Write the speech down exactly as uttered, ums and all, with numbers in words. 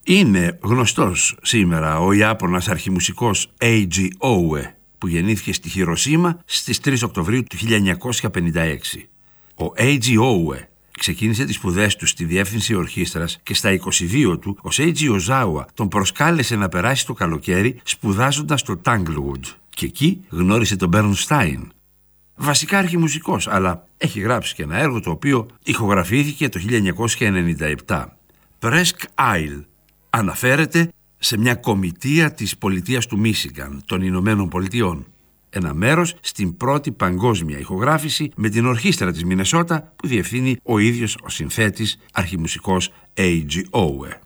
Είναι γνωστός σήμερα ο Ιάπωνας αρχιμουσικός Έιτζι Oue, που γεννήθηκε στη Χιροσίμα στις τρεις Οκτωβρίου του χίλια εννιακόσια πενήντα έξι. Ο Έιτζι Oue ξεκίνησε τις σπουδές του στη διεύθυνση ορχήστρας και στα είκοσι δύο του ο Σέιτζι Οζάουα τον προσκάλεσε να περάσει το καλοκαίρι σπουδάζοντας στο Tanglewood και εκεί γνώρισε τον Μπέρνστάιν. Βασικά αρχιμουσικός, αλλά έχει γράψει και ένα έργο το οποίο ηχογραφήθηκε το χίλια εννιακόσια ενενήντα επτά. Presque Isle αναφέρεται σε μια κομιτεία της πολιτείας του Μίσιγκαν των Ηνωμένων Πολιτειών. Ένα μέρος στην πρώτη παγκόσμια ηχογράφηση με την ορχήστρα της Μινεσότα που διευθύνει ο ίδιος ο συνθέτης αρχιμουσικός Έιτζι Oue.